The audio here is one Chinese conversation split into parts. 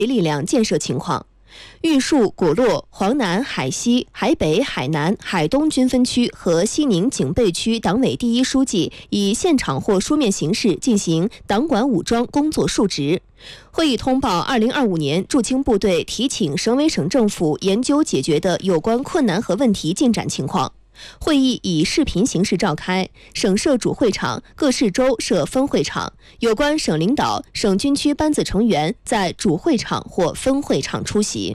力量建设情况。玉树、果洛、黄南、海西、海北、海南、海东军分区和西宁警备区党委第一书记以现场或书面形式进行党管武装工作述职。会议通报2025年驻青部队提请省委省政府研究解决的有关困难和问题进展情况。会议以视频形式召开，省设主会场，各市州设分会场，有关省领导、省军区班子成员在主会场或分会场出席。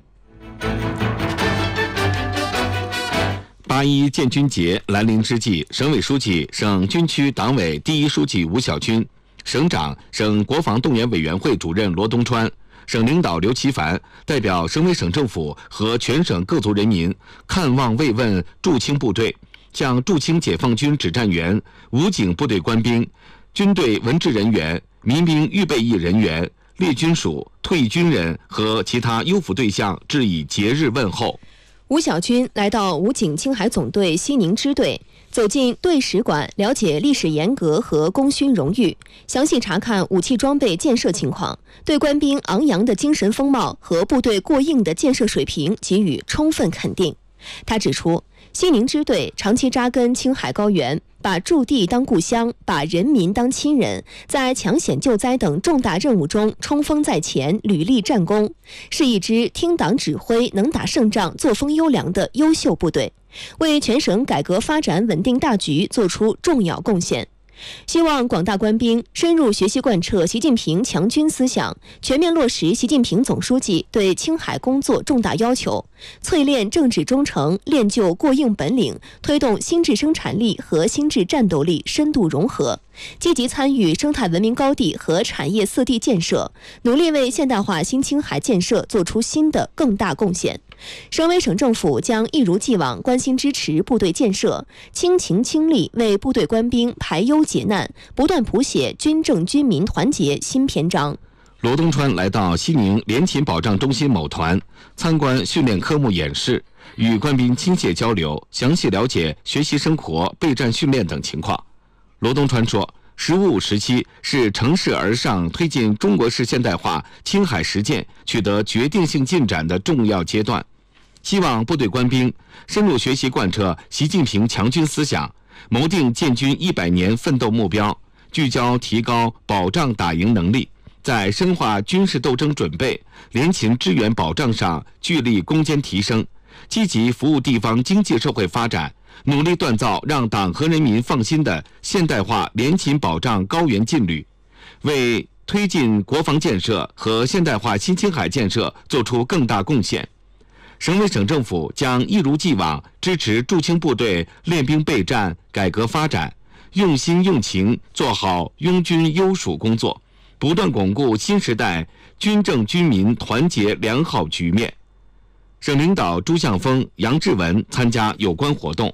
8·1建军节来临之际，省委书记、省军区党委第一书记吴小军，省长、省国防动员委员会主任罗东川，省领导刘奇凡代表省委省政府和全省各族人民看望慰问驻青部队，向驻青解放军指战员、武警部队官兵、军队文职人员、民兵预备役人员、列军属、退役军人和其他优抚对象致以节日问候。 吴小军来到武警青海总队西宁支队，走进队史馆，了解历史沿革和功勋荣誉，详细查看武器装备建设情况，对官兵昂扬的精神风貌和部队过硬的建设水平给予充分肯定。他指出，西宁支队长期扎根青海高原，把驻地当故乡，把人民当亲人，在抢险救灾等重大任务中冲锋在前，屡立战功，是一支听党指挥、能打胜仗、作风优良的优秀部队，为全省改革发展稳定大局作出重要贡献。希望广大官兵深入学习贯彻习近平强军思想，全面落实习近平总书记对青海工作重大要求，淬炼政治忠诚，练就过硬本领，推动新质生产力和新质战斗力深度融合，积极参与生态文明高地和产业四地建设，努力为现代化新青海建设做出新的更大贡献。省委省政府将一如既往关心支持部队建设，倾情倾力为部队官兵排忧解难，不断谱写军政军民团结新篇章。 罗东川来到西宁联勤保障中心某团，参观训练科目演示，与官兵亲切交流，详细了解学习生活、备战训练等情况。罗东川说，15时期是乘势而上推进中国式现代化青海实践取得决定性进展的重要阶段，希望部队官兵深入学习贯彻习近平强军思想，谋定建军100年奋斗目标，聚焦提高保障打赢能力，在深化军事斗争准备、联勤支援保障上聚力攻坚提升，积极服务地方经济社会发展，努力锻造让党和人民放心的现代化联勤保障高原劲旅，为推进国防建设和现代化新青海建设做出更大贡献。省委省政府将一如既往支持驻青部队练兵备战、改革发展，用心用情做好拥军优属工作，不断巩固新时代军政军民团结良好局面。省领导朱向峰、杨志文参加有关活动。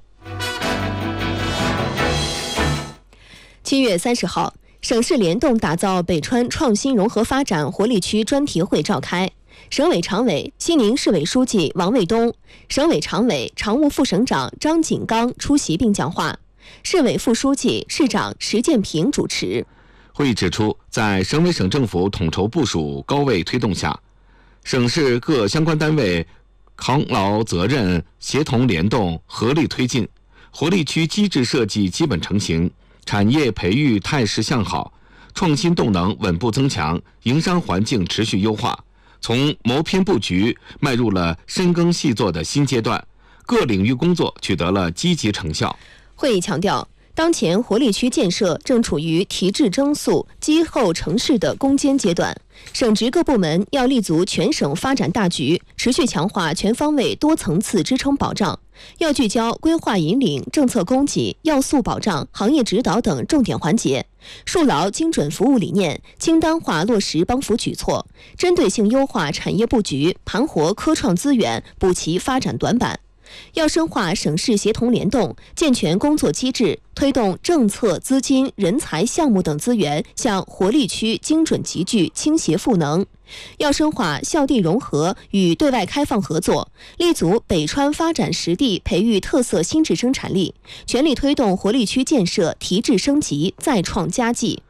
7月30号，省市联动打造北川创新融合发展活力区专题会召开。省委常委、西宁市委书记王卫东、省委常委、常务副省长张锦刚出席并讲话，市委副书记、市长石建平主持。 会议指出，在省委省政府统筹部署、高位推动下，省市各相关单位扛牢责任，协同联动，合力推进，活力区机制设计基本成型，产业培育态势向好，创新动能稳步增强，营商环境持续优化，从谋篇布局迈入了深耕细作的新阶段，各领域工作取得了积极成效。 会议强调，当前活力区建设正处于提质增速、积厚成势的攻坚阶段，省直各部门要立足全省发展大局，持续强化全方位多层次支撑保障，要聚焦规划引领、政策供给、要素保障、行业指导等重点环节，树牢精准服务理念，清单化落实帮扶举措，针对性优化产业布局，盘活科创资源，补齐发展短板。要深化省市协同联动，健全工作机制，推动政策、资金、人才、项目等资源向活力区精准集聚、倾斜赋能。要深化校地融合与对外开放合作，立足北川发展实地，培育特色新质生产力，全力推动活力区建设提质升级、再创佳绩。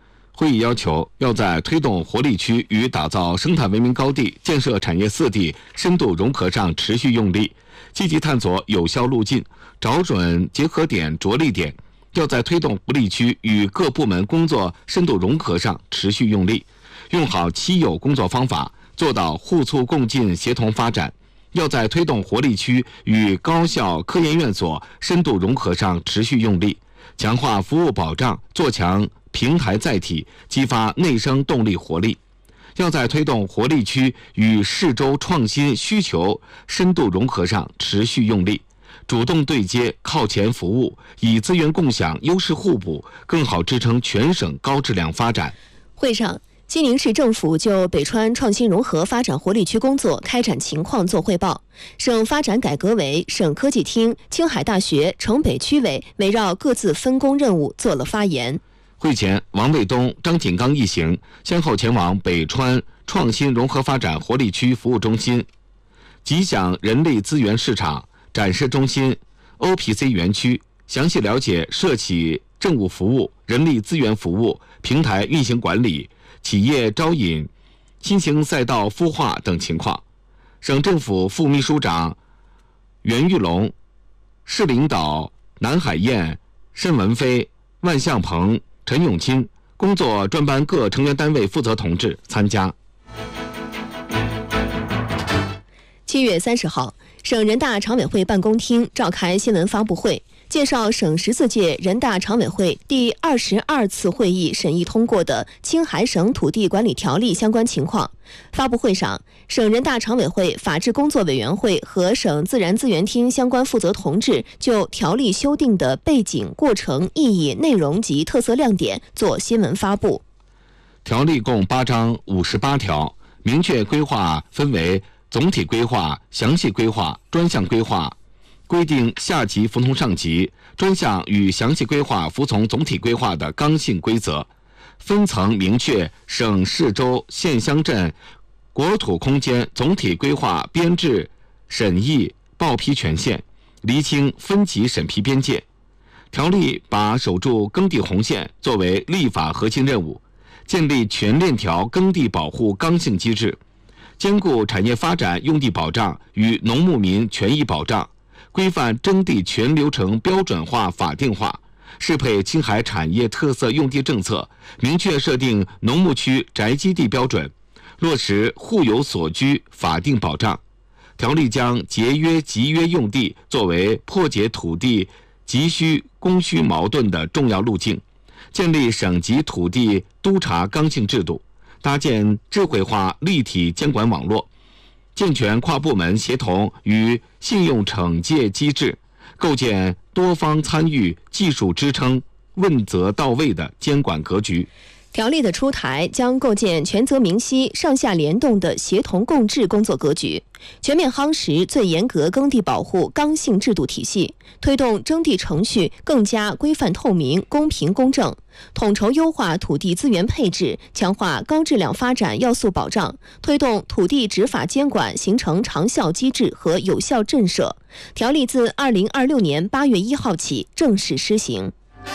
会议要求要在推动活力区与打造生态文明高地、建设产业4地深度融合上持续用力，积极探索有效路径，找准结合点、着力点。要在推动活力区与各部门工作深度融合上持续用力，用好既有工作方法，做到互促共进、协同发展。要在推动活力区与高校、科研院所深度融合上持续用力，强化服务保障，做强平台载体，激发内生动力活力。要在推动活力区与市州创新需求深度融合上持续用力，主动对接、靠前服务，以资源共享、优势互补，更好支撑全省高质量发展。 会上，西宁市政府就北川创新融合发展活力区工作开展情况作汇报。省发展改革委、省科技厅、青海大学、城北区委围绕各自分工任务做了发言。 会前，王卫东、张锦刚一行先后前往北川创新融合发展活力区服务中心、吉祥人力资源市场、展示中心、OPC 园区，详细了解社企政务服务、人力资源服务、平台运行管理、企业招引、新型赛道孵化等情况。省政府副秘书长袁玉龙、市领导南海燕、申文飞、万向鹏、陈永清、工作专班各成员单位负责同志参加。 7月30号，省人大常委会办公厅召开新闻发布会，介绍省14届人大常委会第22次会议审议通过的青海省土地管理条例相关情况。发布会上，省人大常委会法制工作委员会和省自然资源厅相关负责同志就条例修订的背景、过程、意义、内容及特色亮点做新闻发布。 条例共8章58条，明确规划分为总体规划、详细规划、专项规划，规定下级服从上级，专项与详细规划服从总体规划的刚性规则，分层明确省市州县乡镇国土空间总体规划编制、审议、报批权限，厘清分级审批边界。条例把守住耕地红线作为立法核心任务，建立全链条耕地保护刚性机制，兼顾产业发展用地保障与农牧民权益保障，规范征地全流程标准化法定化，适配青海产业特色用地政策，明确设定农牧区宅基地标准，落实户有所居法定保障。条例将节约集约用地作为破解土地急需供需矛盾的重要路径，建立省级土地督查刚性制度，搭建智慧化立体监管网络，健全跨部门协同与信用惩戒机制，构建多方参与、技术支撑、问责到位的监管格局。 条例的出台将构建权责明晰、上下联动的协同共治工作格局，全面夯实最严格耕地保护刚性制度体系，推动征地程序更加规范透明、公平公正，统筹优化土地资源配置，强化高质量发展要素保障，推动土地执法监管形成长效机制和有效震慑。条例自2026年8月1号起正式施行。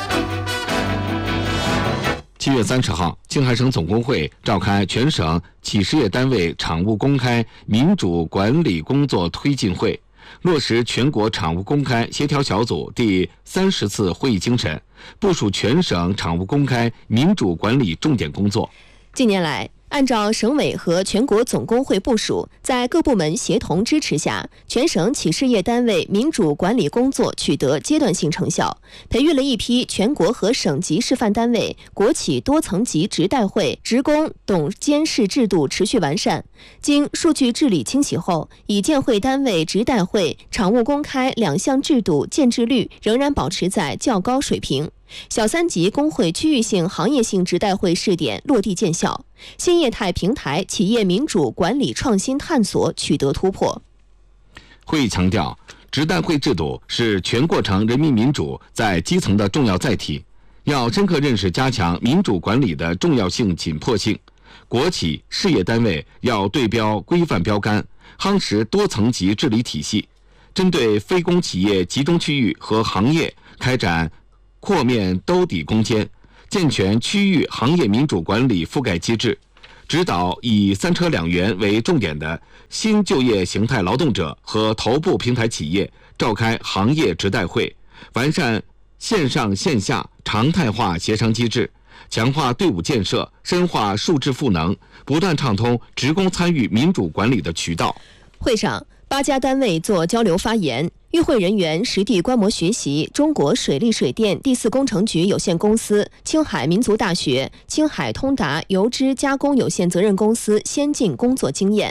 7月30号，青海省总工会召开全省企事业单位厂务公开民主管理工作推进会，落实全国厂务公开协调小组第30次会议精神，部署全省厂务公开民主管理重点工作。 近年来，按照省委和全国总工会部署，在各部门协同支持下，全省企事业单位民主管理工作取得阶段性成效，培育了一批全国和省级示范单位，国企多层级职代会、职工董监事制度持续完善。经数据治理清洗后，已建会单位职代会、厂务公开两项制度建制率仍然保持在较高水平。小3级工会区域性、行业性职代会试点落地见效，新业态平台企业民主管理创新探索取得突破。 会议强调，职代会制度是全过程人民民主在基层的重要载体，要深刻认识加强民主管理的重要性、紧迫性。国企、事业单位要对标规范标杆，夯实多层级治理体系，针对非公企业集中区域和行业开展扩面兜底攻坚， 健全区域行业民主管理覆盖机制，指导以3车2员为重点的新就业形态劳动者和头部平台企业召开行业职代会，完善线上线下常态化协商机制，强化队伍建设，深化数字赋能，不断畅通职工参与民主管理的渠道。 会上，8家单位做交流发言，与会人员实地观摩学习中国水利水电第4工程局有限公司、青海民族大学、青海通达油脂加工有限责任公司先进工作经验。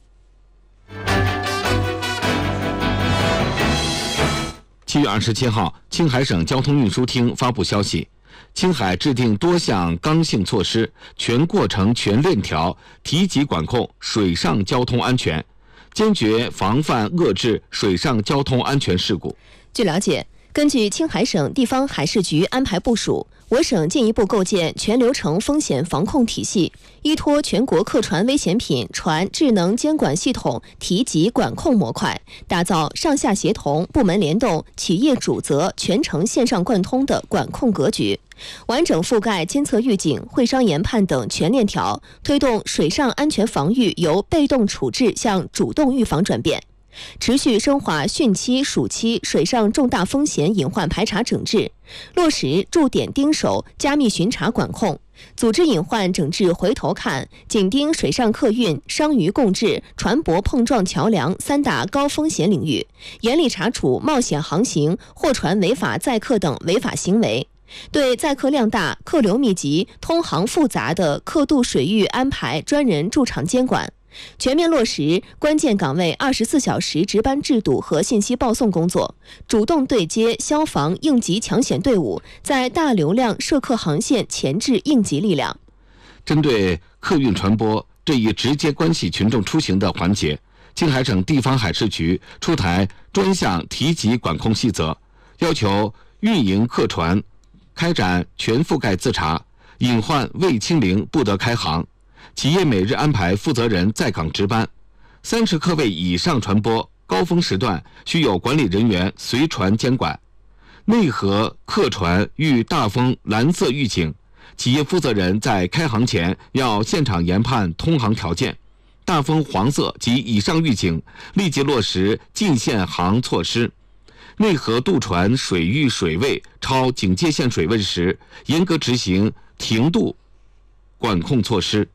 7月27号，青海省交通运输厅发布消息，青海制定多项刚性措施，全过程全链条提级管控水上交通安全，坚决防范遏制水上交通安全事故。 据了解，根据青海省地方海事局安排部署，我省进一步构建全流程风险防控体系，依托全国客船危险品船智能监管系统提级管控模块，打造上下协同、部门联动、企业主责、全程线上贯通的管控格局，完整覆盖监测预警、会商研判等全链条，推动水上安全防御由被动处置向主动预防转变。持续深化汛期、暑期水上重大风险隐患排查整治，落实驻点盯守、加密巡查管控，组织隐患整治回头看，紧盯水上客运、商渔共治、船舶碰撞桥梁3大高风险领域，严厉查处冒险航行、货船违法载客等违法行为。对载客量大、客流密集、通航复杂的客渡水域安排专人驻场监管，全面落实关键岗位24小时值班制度和信息报送工作，主动对接消防、应急抢险队伍，在大流量涉客航线前置应急力量。 针对客运传播这一直接关系群众出行的环节，青海省地方海事局出台专项提级管控细则，要求运营客船开展全覆盖自查，隐患未清零不得开航。企业每日安排负责人在岗值班，30客位以上船舶高峰时段需有管理人员随船监管。内河客船遇大风蓝色预警，企业负责人在开航前要现场研判通航条件，大风黄色及以上预警立即落实禁限航措施。内河渡船水域水位超警戒线水位时，严格执行停渡管控措施。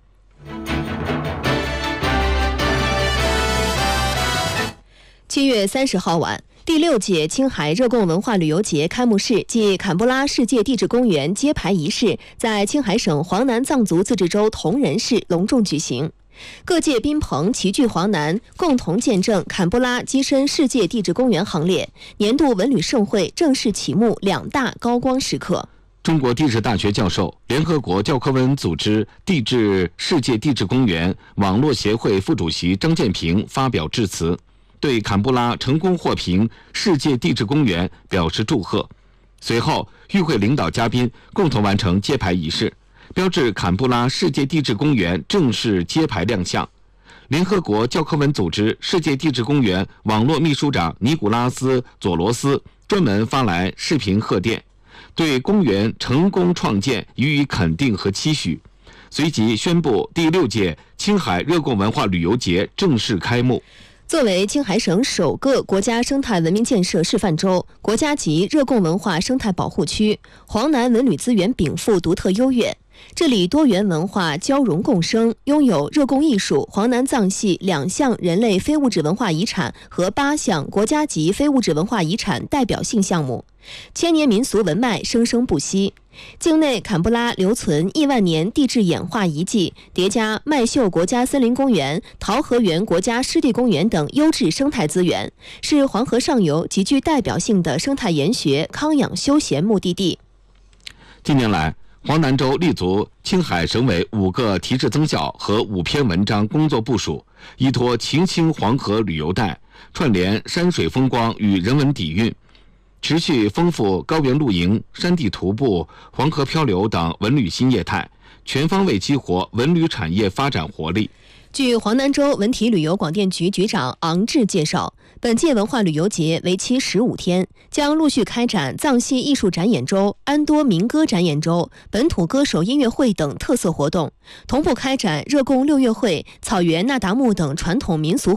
7月30号晚，第6届青海热贡文化旅游节开幕式暨坎布拉世界地质公园揭牌仪式在青海省黄南藏族自治州铜仁市隆重举行。各界宾朋齐聚黄南，共同见证坎布拉跻身世界地质公园行列，年度文旅盛会正式启幕2大高光时刻。 中国地质大学教授、联合国教科文组织地质世界地质公园网络协会副主席张建平发表致辞，对坎布拉成功获评世界地质公园表示祝贺。随后，与会领导嘉宾共同完成揭牌仪式，标志坎布拉世界地质公园正式揭牌亮相。联合国教科文组织世界地质公园网络秘书长尼古拉斯·佐罗斯专门发来视频贺电，对公园成功创建予以肯定和期许，随即宣布第6届青海热贡文化旅游节正式开幕。 作为青海省首个国家生态文明建设示范州、国家级热贡文化生态保护区，黄南文旅资源禀赋独特优越。这里多元文化交融共生，拥有热贡艺术、黄南藏戏2项人类非物质文化遗产和8项国家级非物质文化遗产代表性项目，千年民俗文脉生生不息。境内坎布拉留存亿万年地质演化遗迹，叠加麦秀国家森林公园、桃河源国家湿地公园等优质生态资源，是黄河上游极具代表性的生态研学、康养休闲目的地。 近年来，黄南州立足青海省委5个提质增效和5篇文章工作部署，依托秦青黄河旅游带，串联山水风光与人文底蕴，持续丰富高原露营、山地徒步、黄河漂流等文旅新业态，全方位激活文旅产业发展活力。 据黄南州文体旅游广电局局长昂志介绍，本届文化旅游节为期15天，将陆续开展藏戏艺术展演周、安多民歌展演周、本土歌手音乐会等特色活动，同步开展热贡六月会、草原那达慕等传统民俗